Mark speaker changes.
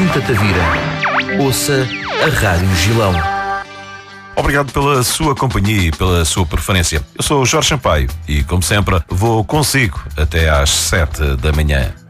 Speaker 1: Sinta-te a Tavira. Ouça a Rádio Gilão.
Speaker 2: Obrigado pela sua companhia e pela sua preferência. Eu sou o Jorge Sampaio e, como sempre, vou consigo até às 7 da manhã.